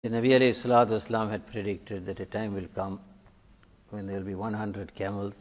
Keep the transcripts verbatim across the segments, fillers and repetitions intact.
The Nabi alayhi salatu wasalam had predicted that a time will come when there will be one hundred camels,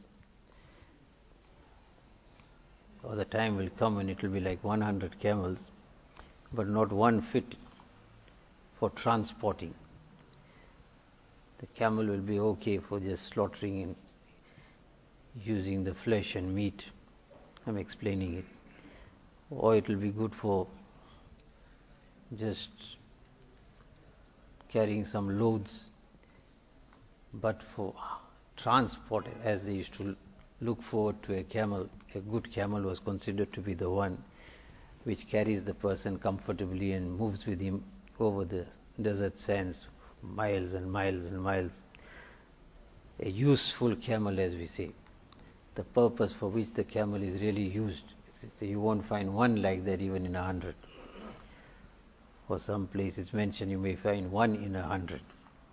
or the time will come when it will be like one hundred camels, but not one fit for transporting. The camel will be okay for just slaughtering and using the flesh and meat. I'm explaining it. Or it will be good for just carrying some loads, but for transport, as they used to look forward to a camel, a good camel was considered to be the one which carries the person comfortably and moves with him over the desert sands, miles and miles and miles. A useful camel, as we say, the purpose for which the camel is really used. So you won't find one like that even in a hundred. For some places mentioned, you may find one in a hundred.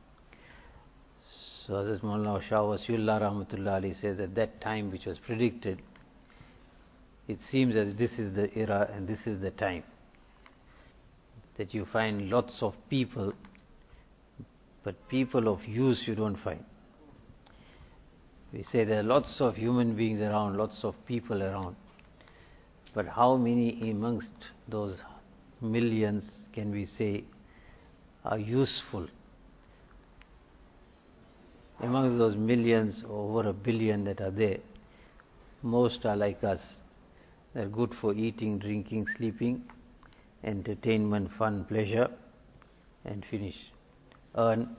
So Hazrat Maulana Shah Wasiullah Rahmatullah Ali says that that time which was predicted, it seems as this is the era and this is the time. That you find lots of people, but people of use you don't find. We say there are lots of human beings around, lots of people around, but how many amongst those millions can we say are useful? Amongst those millions, over a billion that are there, most are like us. They're good for eating, drinking, sleeping, entertainment, fun, pleasure, and finish. Earn,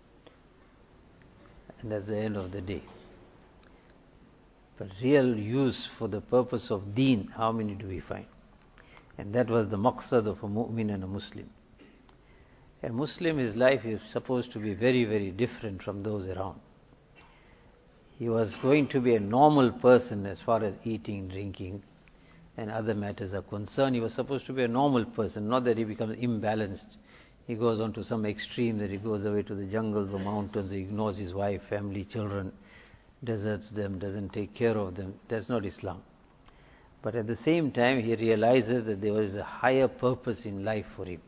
and that's the end of the day. But real use for the purpose of deen, how many do we find? And that was the maqsad of a mu'min and a Muslim. A Muslim, his life is supposed to be very, very different from those around. He was going to be a normal person as far as eating, drinking, and other matters are concerned. He was supposed to be a normal person, not that he becomes imbalanced. He goes on to some extreme, that he goes away to the jungles or mountains, he ignores his wife, family, children, deserts them, doesn't take care of them. That's not Islam. But at the same time, he realizes that there was a higher purpose in life for him.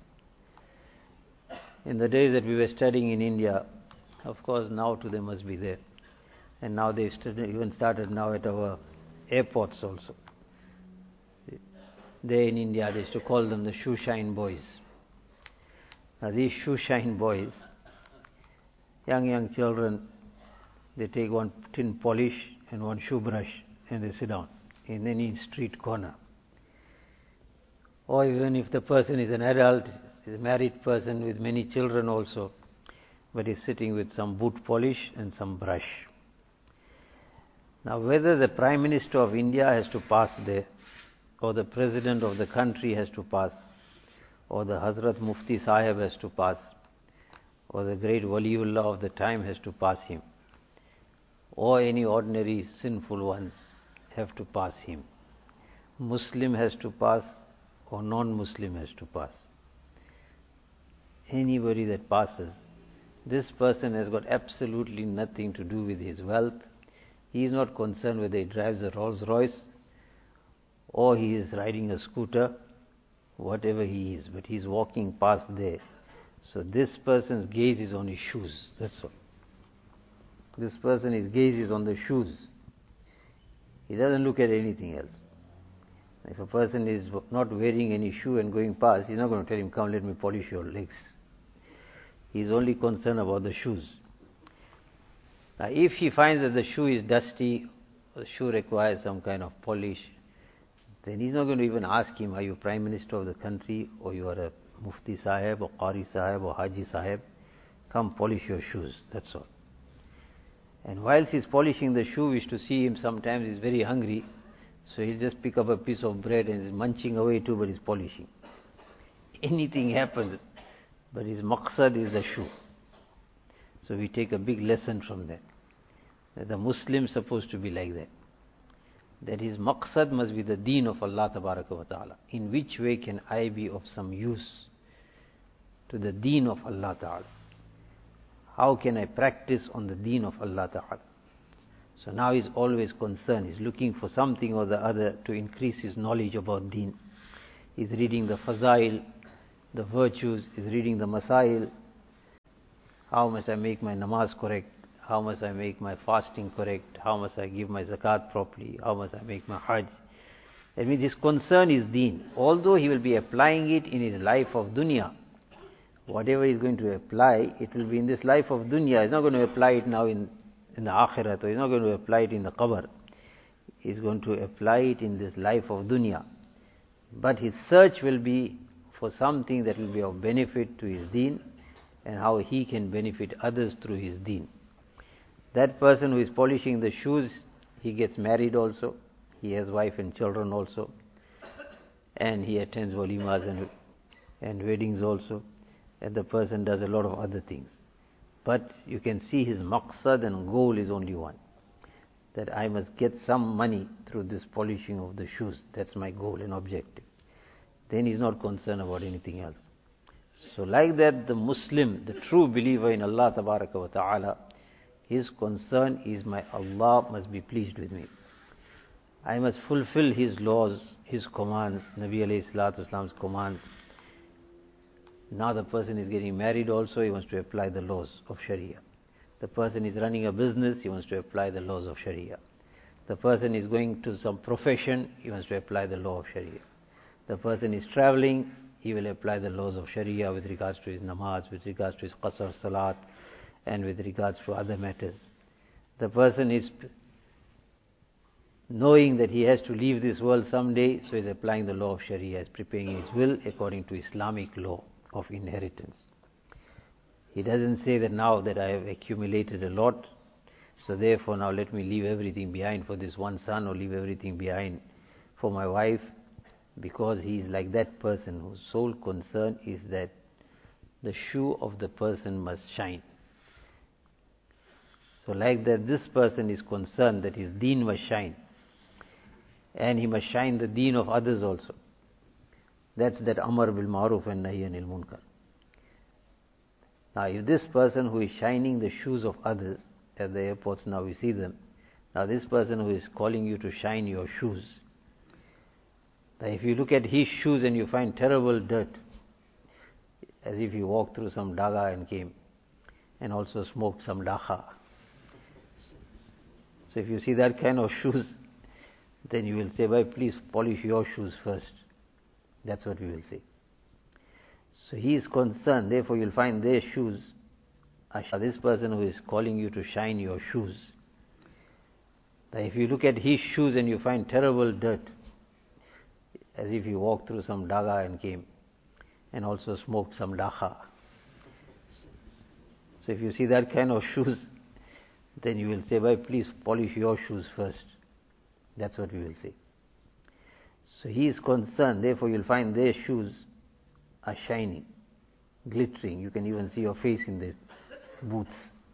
In the days that we were studying in India, of course now too they must be there. And now they've even started now at our airports also. There in India, they used to call them the shoe shine boys. Now these shoe shine boys, young, young children, they take one tin polish and one shoe brush and they sit down in any street corner. Or even if the person is an adult, is a married person with many children also, but is sitting with some boot polish and some brush. Now whether the Prime Minister of India has to pass there, or the President of the country has to pass, or the Hazrat Mufti Sahib has to pass, or the great Waliullah of the time has to pass him, or any ordinary sinful ones have to pass him. Muslim has to pass or non-Muslim has to pass. Anybody that passes, this person has got absolutely nothing to do with his wealth. He is not concerned whether he drives a Rolls Royce or he is riding a scooter, whatever he is, but he is walking past there. So this person's gaze is on his shoes, that's all. This person, his gaze is on the shoes. He doesn't look at anything else. If a person is not wearing any shoe and going past, he's not going to tell him, come let me polish your legs. He's only concerned about the shoes. Now if he finds that the shoe is dusty, the shoe requires some kind of polish, then he's not going to even ask him, are you Prime Minister of the country, or you are a Mufti Sahib, or Qari Sahib, or Haji Sahib? Come polish your shoes, that's all. And whilst he's polishing the shoe, we used to see him sometimes, he's very hungry, so he'll just pick up a piece of bread and he's munching away too, but he's polishing. Anything happens, but his maqsad is the shoe. So we take a big lesson from that. That the Muslim is supposed to be like that. That his maqsad must be the deen of Allah Tabaraka wa Ta'ala. In which way can I be of some use to the deen of Allah Ta'ala? How can I practice on the deen of Allah Ta'ala? So now he's always concerned. He's looking for something or the other to increase his knowledge about deen. He's reading the fazail, the virtues, he's reading the masail, How must I make my namaz correct? How must I make my fasting correct? How must I give my zakat properly? How must I make my hajj? That means his concern is deen. Although he will be applying it in his life of dunya, whatever he is going to apply, it will be in this life of dunya. He's not going to apply it now in, in the akhirat, or he's not going to apply it in the qabr. He's going to apply it in this life of dunya. But his search will be for something that will be of benefit to his deen, and how he can benefit others through his deen. That person who is polishing the shoes, he gets married also, he has wife and children also, and he attends walimas and, and weddings also, and the person does a lot of other things. But you can see his maqsad and goal is only one, that I must get some money through this polishing of the shoes. That's my goal and objective. Then he's not concerned about anything else. So like that, the Muslim, the true believer in Allah Tabaraka wa Ta'ala, his concern is my Allah must be pleased with me. I must fulfill His laws, His commands, Nabi alayhi salatu wasalam's commands. Now the person is getting married also, he wants to apply the laws of Sharia. The person is running a business, he wants to apply the laws of Sharia. The person is going to some profession, he wants to apply the law of Sharia. The person is traveling, he will apply the laws of Sharia with regards to his namaz, with regards to his qasr salat, and with regards to other matters. The person is knowing that he has to leave this world someday, so he is applying the law of Sharia, he is preparing his will according to Islamic law of inheritance. He doesn't say that now that I have accumulated a lot, so therefore now let me leave everything behind for this one son, or leave everything behind for my wife, because he is like that person whose sole concern is that the shoe of the person must shine. So like that, this person is concerned that his deen must shine, and he must shine the deen of others also. That's that Amar bil Ma'ruf and Nahi anil Munkar. Now if this person who is shining the shoes of others, at the airports now we see them, now this person who is calling you to shine your shoes, now if you look at his shoes and you find terrible dirt, as if he walked through some daga and came, and also smoked some dakha. So if you see that kind of shoes, then you will say, "Bhai, please polish your shoes first." That's what we will say. So he is concerned, therefore you will find their shoes. This person who is calling you to shine your shoes, now if you look at his shoes and you find terrible dirt, as if he walked through some daga and came, and also smoked some dakha. So if you see that kind of shoes, then you will say, "Bhai, please polish your shoes first." That's what we will say. So he is concerned, therefore you will find their shoes are shining, glittering. You can even see your face in the boots.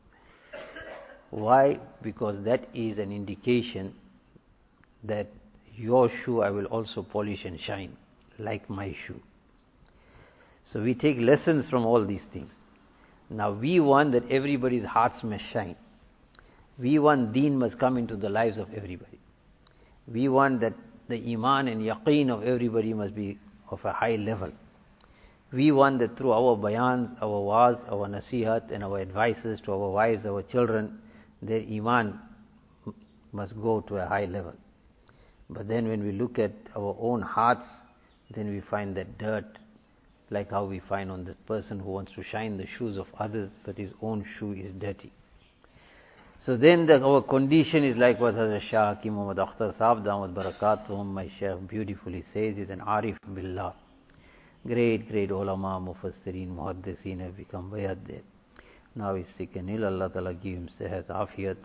Why? Because that is an indication that your shoe I will also polish and shine, like my shoe. So we take lessons from all these things. Now we want that everybody's hearts must shine. We want deen must come into the lives of everybody. We want that the iman and yaqeen of everybody must be of a high level. We want that through our bayans, our waz, our nasihat and our advices to our wives, our children, their iman must go to a high level. But then when we look at our own hearts, then we find that dirt, like how we find on the person who wants to shine the shoes of others, but his own shoe is dirty. So then the, our condition is like what Hazrat Shah Hakim Muhammad Akhtar Sahab Damat Barakatuhum, my Shaykh, beautifully says, is an Arif Billah. Great, great ulama, mufassirin, muhaddithin have become bayat there. Now he's sick and ill, Allah Ta'ala give him sehat, afiyat.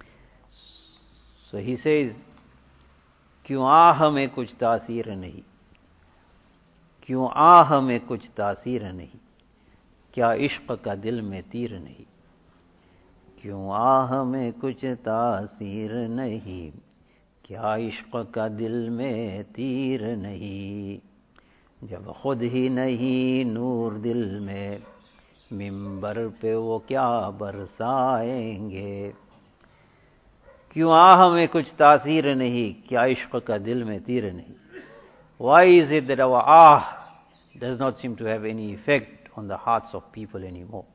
So he says, क्यों आह में कुछ तासीर नहीं, क्यों आह में कुछ तासीर नहीं, क्या इश्क का दिल में तीर नहीं, क्यों आह में कुछ तासीर नहीं, क्या इश्क का दिल में तीर नहीं, जब खुद ही नहीं नूर दिल में मिंबर पे वो क्या बरसाएंगे, क्यों आह में कुछ तासीर नहीं, क्या इश्क का दिल में तीर नहीं. Why is it that our ah does not seem to have any effect on the hearts of people anymore?